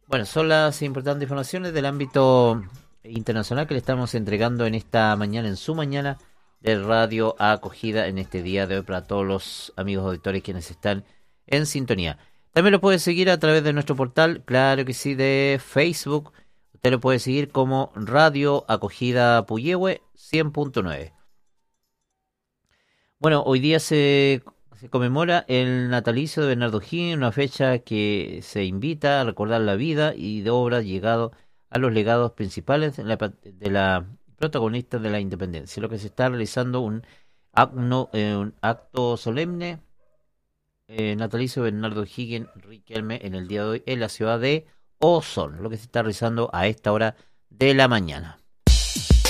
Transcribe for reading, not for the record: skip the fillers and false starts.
Bueno, son las importantes informaciones del ámbito internacional que le estamos entregando en esta mañana, en su mañana de Radio Acogida en este día de hoy para todos los amigos auditores quienes están en sintonía. También lo puede seguir a través de nuestro portal, claro que sí, de Facebook. Usted lo puede seguir como Radio Acogida Puyehue 100.9. Bueno, hoy día se conmemora el natalicio de Bernardo Higgins, una fecha que se invita a recordar la vida y de obras llegado a los legados principales de la protagonista de la independencia. Lo que se está realizando un acto solemne natalicio de Bernardo Higgins Riquelme en el día de hoy en la ciudad de Osorno, lo que se está realizando a esta hora de la mañana.